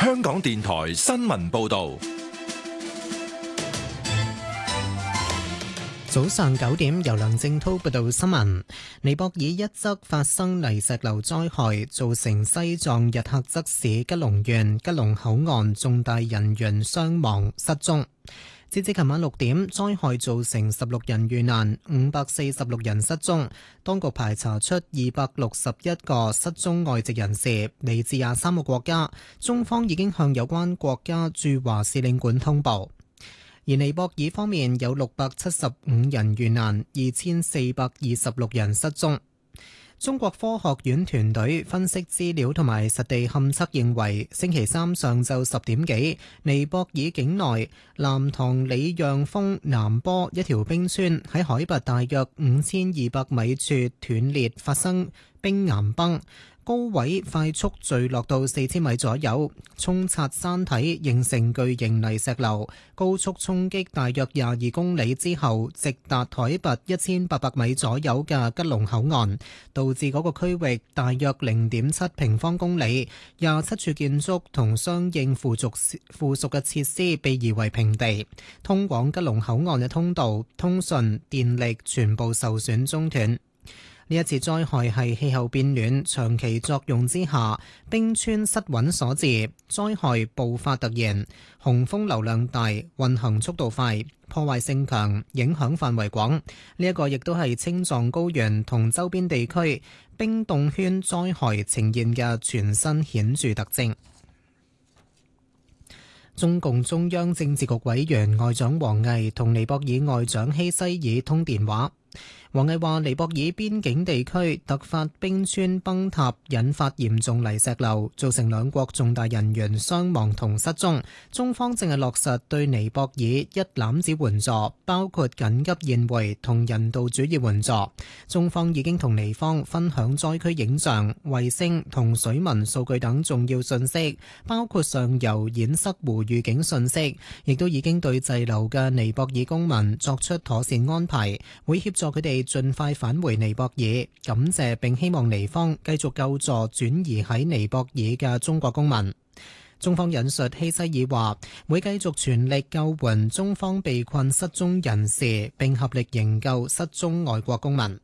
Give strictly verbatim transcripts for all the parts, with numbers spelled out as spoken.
香港電台新聞報道。 早上九點，由梁正滔報道新聞。尼泊爾一則發生泥石流災害，造成西藏日喀則市吉隆縣吉隆口岸重大人員傷亡失蹤。截至琴晚六點，災害造成十六人遇難，五百四十六人失蹤。當局排查出二百六十一個失蹤外籍人士，嚟自廿三個國家。中方已經向有關國家駐華使領館通報。而尼泊爾方面有六百七十五人遇難，二千四百二十六人失蹤。中國科學院團隊分析資料同埋實地勘測認為，星期三上晝十點幾，尼泊爾境內南塘里讓峰南坡一條冰川喺海拔大約五千二百米處斷裂，發生冰岩崩。高位快速墜落到四千米左右，沖刷山體形成巨型泥石流，高速衝擊大約廿二公里之後，直達海拔一千八百米左右嘅吉隆口岸，導致嗰個區域大約零點七平方公里，廿七處建築同相應附屬附屬嘅設施被夷為平地，通往吉隆口岸嘅通道、通訊、電力全部受損中斷。呢一次災害係氣候變暖長期作用之下冰川失穩所致，災害爆發突然，洪峰流量大，運行速度快，破壞性強，影響範圍廣。呢一個亦都係青藏高原同周邊地區冰凍圈災害呈現嘅全新顯著特徵。中共中央政治局委員外長王毅同尼泊爾外長希西爾通電話。王毅話：尼泊爾邊境地區突發冰川崩塌，引發嚴重泥石流，造成兩國重大人員傷亡同失蹤。中方正係落實對尼泊爾一攬子援助，包括緊急宴會同人道主義援助。中方已經同尼方分享災區影像、衛星同水文數據等重要信息，包括上游堰塞湖預警信息，亦都已經對滯留嘅尼泊爾公民作出妥善安排，會協助佢哋盡快返回尼泊爾，感謝並希望尼方繼續救助轉移喺尼泊爾嘅中國公民。中方引述希西爾話，會繼續全力救援中方被困失蹤人士，並合力營救失蹤外國公民。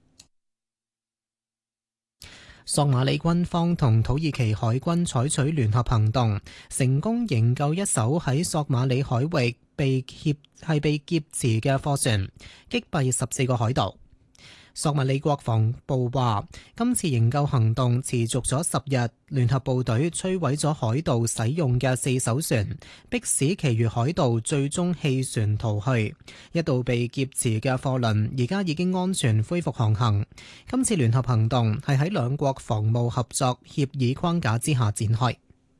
索馬里軍方同土耳其海軍採取聯合行動，成功營救一艘喺索馬里海域被劫係被劫持嘅貨船，擊斃十四個海盜。索馬里國防部話，今次營救行動持續咗十日，聯合部隊摧毀咗海盜使用嘅四艘船，迫使其餘海盜最終棄船逃去。一度被劫持嘅貨輪而家已經安全恢復航行。今次聯合行動係喺兩國防務合作協議框架之下展開。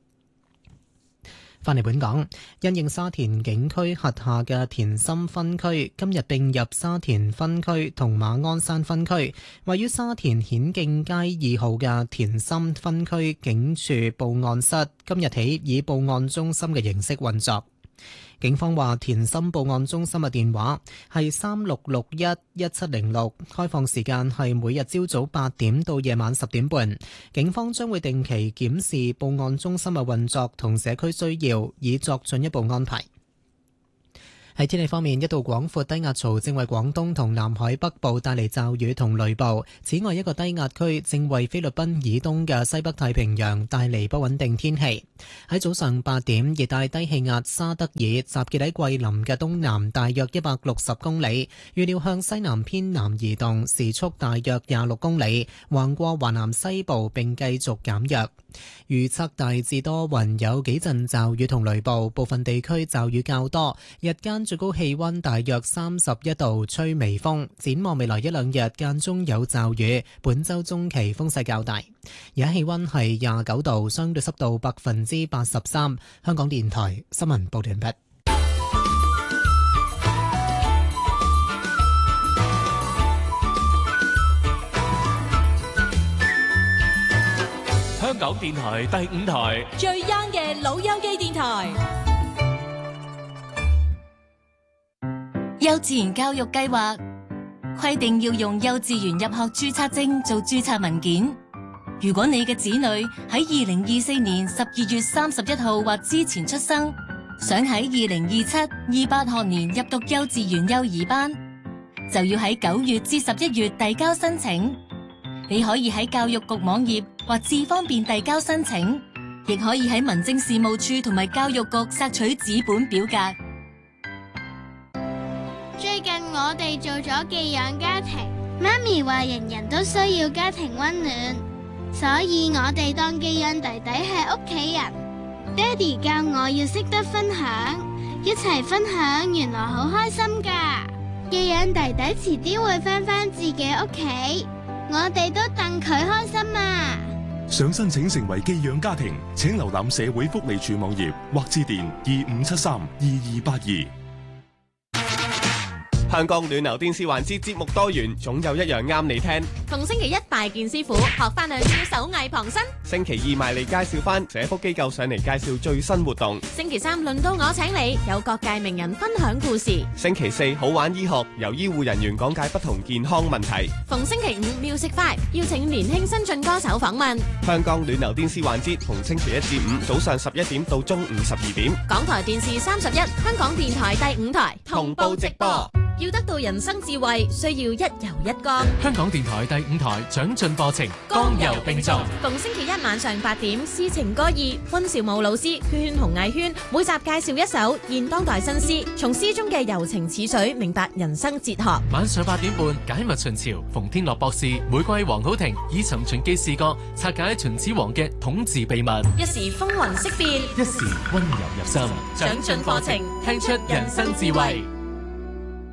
返嚟本港，因應沙田警區轄下嘅田心分區今日並入沙田分區同馬鞍山分區，位於沙田顯徑街二號嘅田心分區警署報案室今日起以報案中心嘅形式運作。警方話，田心報案中心嘅電話係三六六一一七零六，開放時間係每日朝早八點到夜晚十點半。警方將會定期檢視報案中心嘅運作同社區需要，以作進一步安排。喺天氣方面，一道廣闊低壓槽正為廣東同南海北部帶嚟驟雨同雷暴。此外，一個低壓區正為菲律賓以東嘅西北太平洋帶嚟不穩定天氣。喺早上八點，熱帶低氣壓沙德爾集結喺桂林嘅東南大約一百六十公里，預料向西南偏南移動，時速大約廿六公里，橫過華南西部並繼續減弱。預測大致多雲，有幾陣驟雨同雷暴，部分地區驟雨較多。日間最高氣溫大約三十一度，吹微風。展望未來一兩日間中有驟雨，本周中期風勢較大。而家氣溫係廿九度，相對濕度百分之八十三。香港電台新聞報道完畢。 香港電台第五台最 young 嘅老友記電台。 幼稚園教育計劃規定要用幼稚園入學註冊證做註冊文件， 如果你嘅子女喺二零二四年十二月三十一號或之前出生，想喺二零二七二八學年入讀幼稚園幼兒班，就要喺九月至十一月遞交申請。你可以喺教育局網頁或智方便遞交申請，亦可以喺民政事務處同埋教育局索取紙本表格。 最近我哋做咗寄養家庭，媽咪話人人都需要家庭溫暖，所以我哋當寄養弟弟係屋企人。爹哋教我要識得分享，一齊分享原來好開心㗎。寄養弟弟遲啲會返返自己屋企，我哋都戥佢開心啊！ 想申請成為寄養家庭，請瀏覽社會福利署網頁或致電二五七三二二八二。 香港暖流電視環節節目多元，總有一樣啱你聽。 逢星期一拜見師傅，學翻兩招手藝旁身。 星期二埋嚟介紹翻社福機構上嚟介紹最新活動。 星期三輪到我請你，有各界名人分享故事。 星期四好玩醫學，由醫護人員講解不同健康問題。 逢星期五 Music Five， 邀請年輕新晉歌手訪問。 香港暖流電視環節逢星期一至五早上十一點到中午十二點。 港台電視三十一，香港電台第五台同步直播。 要得到人生智慧，需要一游一江。 香港電台第五台長進課程，剛柔並重。 逢星期一晚上八點，詩情歌意，溫兆武老師、圈圈同藝圈每集介紹一首現當代新詩，從詩中嘅柔情似水，明白人生哲學。 晚上八點半，解密秦朝，馮天樂博士、玫瑰黃好婷以尋秦記視角拆解秦始皇嘅統治秘密。 一時風雲色變， 一時溫柔入心。 長進課程，聽出人生智慧。